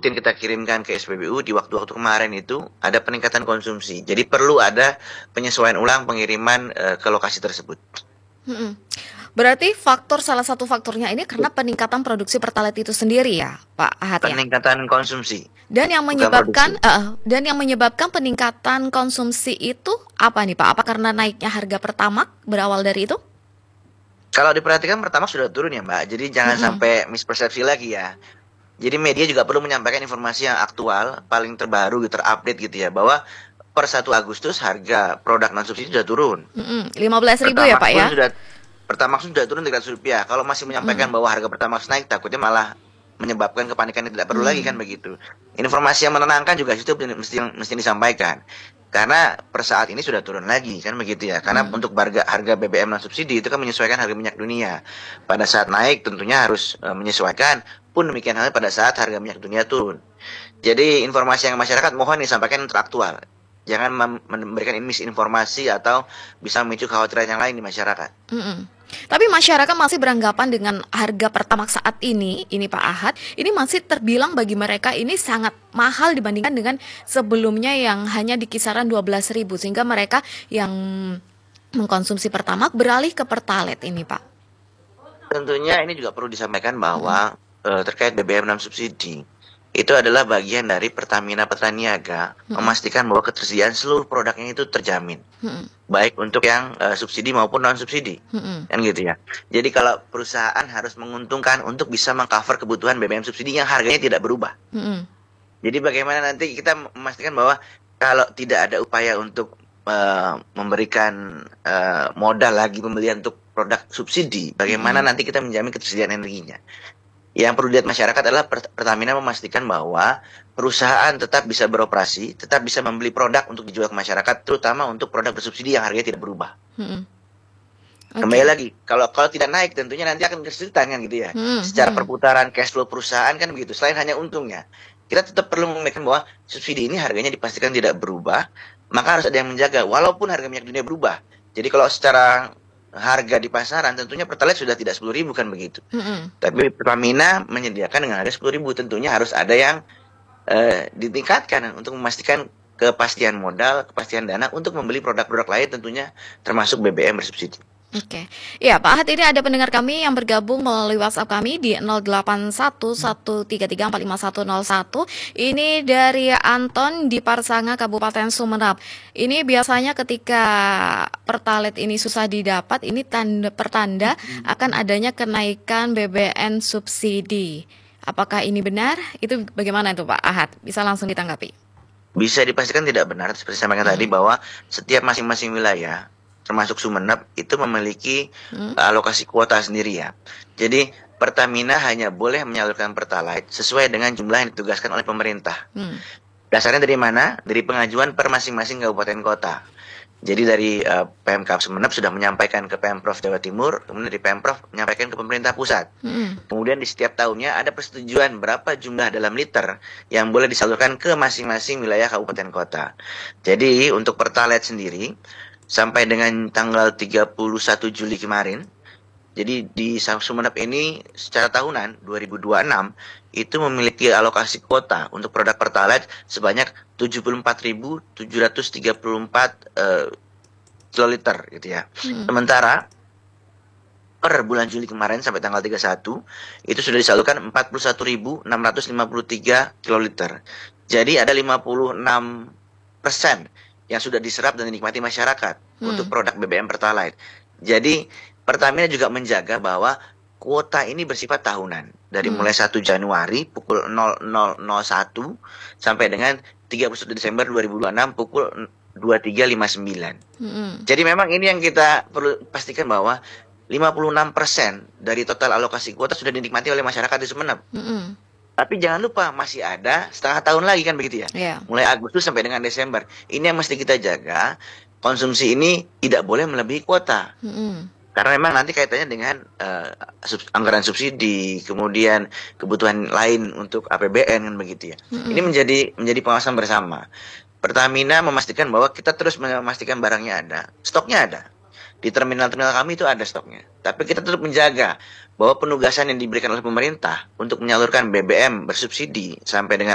rutin kita kirimkan ke SPBU di waktu-waktu kemarin itu ada peningkatan konsumsi. Jadi perlu ada penyesuaian ulang pengiriman ke lokasi tersebut. Berarti salah satu faktornya ini karena peningkatan produksi Pertalite itu sendiri ya, Pak Ahad ya. Peningkatan konsumsi, Dan yang bukan produksi. menyebabkan peningkatan konsumsi itu apa nih Pak? Apa karena naiknya harga Pertamax berawal dari itu? Kalau diperhatikan Pertamax sudah turun ya Mbak, jadi jangan Mm-mm. sampai mispersepsi lagi ya. Jadi media juga perlu menyampaikan informasi yang aktual, paling terbaru, terupdate gitu ya, bahwa per 1 Agustus harga produk non subsidi sudah turun. 15.000 ya Pertamax Pak pun ya? sudah Pertamax sudah turun Rp300. Kalau masih menyampaikan Mm-mm. bahwa harga Pertamax naik, takutnya malah menyebabkan kepanikan yang tidak perlu lagi kan Mm. begitu. Informasi yang menenangkan juga itu mesti disampaikan. Karena per saat ini sudah turun lagi kan begitu ya. Karena Mm. untuk harga BBM non subsidi itu kan menyesuaikan harga minyak dunia. Pada saat naik tentunya harus menyesuaikan. Pun demikian halnya pada saat harga minyak dunia turun. Jadi informasi yang masyarakat mohon disampaikan yang teraktual. Jangan memberikan misinformasi atau bisa memicu kekhawatiran yang lain di masyarakat. Mm-mm. Tapi masyarakat masih beranggapan dengan harga Pertamax saat ini Pak Ahad, ini masih terbilang bagi mereka ini sangat mahal dibandingkan dengan sebelumnya yang hanya di kisaran 12.000, sehingga mereka yang mengkonsumsi Pertamax beralih ke Pertalite ini, Pak. Tentunya ini juga perlu disampaikan Mm-mm. bahwa terkait BBM non subsidi itu adalah bagian dari Pertamina Petraniaga Mm-mm. memastikan bahwa ketersediaan seluruh produknya itu terjamin, Mm-mm. baik untuk yang subsidi maupun non subsidi, Mm-mm. kan gitu ya. Jadi kalau perusahaan harus menguntungkan untuk bisa mengcover kebutuhan BBM subsidi yang harganya tidak berubah. Mm-mm. Jadi bagaimana nanti kita memastikan bahwa kalau tidak ada upaya untuk memberikan modal lagi pembelian untuk produk subsidi, bagaimana Mm-mm. nanti kita menjamin ketersediaan energinya? Yang perlu dilihat masyarakat adalah Pertamina memastikan bahwa perusahaan tetap bisa beroperasi, tetap bisa membeli produk untuk dijual ke masyarakat, terutama untuk produk bersubsidi yang harganya tidak berubah. Mm-mm. Kembali Oke. lagi, kalau tidak naik tentunya nanti akan kesulitan kan gitu ya. Mm-mm. Secara Mm-mm. perputaran cash flow perusahaan kan begitu. Selain hanya untungnya, kita tetap perlu memikirkan bahwa subsidi ini harganya dipastikan tidak berubah, maka harus ada yang menjaga walaupun harga minyak dunia berubah. Jadi kalau secara harga di pasaran tentunya Pertalite sudah tidak 10.000 kan begitu. Mm-mm. Tapi Pertamina menyediakan dengan harga 10.000, tentunya harus ada yang ditingkatkan untuk memastikan kepastian modal, kepastian dana untuk membeli produk-produk lain tentunya termasuk BBM bersubsidi. Oke. Ya, Pak Ahad, ini ada pendengar kami yang bergabung melalui WhatsApp kami di 081133455101. Ini dari Anton di Parsanga, Kabupaten Sumeneb. Ini biasanya ketika Pertalite ini susah didapat, ini pertanda akan adanya kenaikan BBM subsidi. Apakah ini benar? Itu bagaimana itu Pak Ahad? Bisa langsung ditanggapi. Bisa dipastikan tidak benar seperti saya sampaikan tadi Hmm. bahwa setiap masing-masing wilayah termasuk Sumeneb itu memiliki Hmm. alokasi kuota sendiri ya. Jadi Pertamina hanya boleh menyalurkan Pertalite sesuai dengan jumlah yang ditugaskan oleh pemerintah. Hmm. Dasarnya dari mana? Dari pengajuan per masing-masing kabupaten kota. Jadi dari Pemkab Sumeneb sudah menyampaikan ke Pemprov Jawa Timur, kemudian dari Pemprov menyampaikan ke pemerintah pusat. Hmm. Kemudian di setiap tahunnya ada persetujuan berapa jumlah dalam liter yang boleh disalurkan ke masing-masing wilayah kabupaten kota. Jadi untuk Pertalite sendiri sampai dengan tanggal 31 Juli kemarin, jadi di Sumeneb ini secara tahunan 2026 itu memiliki alokasi kuota untuk produk Pertalite sebanyak 74.734 kiloliter gitu ya. Hmm. Sementara per bulan Juli kemarin sampai tanggal 31 itu sudah disalurkan 41.653 kiloliter. Jadi ada 56% yang sudah diserap dan dinikmati masyarakat untuk produk BBM Pertalite. Jadi Pertamina juga menjaga bahwa kuota ini bersifat tahunan. Dari mulai 1 Januari pukul 00.01 sampai dengan 31 Desember 2026 pukul 23.59. Jadi memang ini yang kita perlu pastikan bahwa 56% dari total alokasi kuota sudah dinikmati oleh masyarakat di Sumeneb. Tapi jangan lupa masih ada setengah tahun lagi kan begitu ya. Yeah. Mulai Agustus sampai dengan Desember. Ini yang mesti kita jaga. Konsumsi ini tidak boleh melebihi kuota. Karena memang nanti kaitannya dengan anggaran subsidi, kemudian kebutuhan lain untuk APBN kan begitu ya. Ini menjadi pengawasan bersama. Pertamina memastikan bahwa kita terus memastikan barangnya ada, stoknya ada. Di terminal-terminal kami itu ada stoknya. Tapi kita tetap menjaga bahwa penugasan yang diberikan oleh pemerintah untuk menyalurkan BBM bersubsidi sampai dengan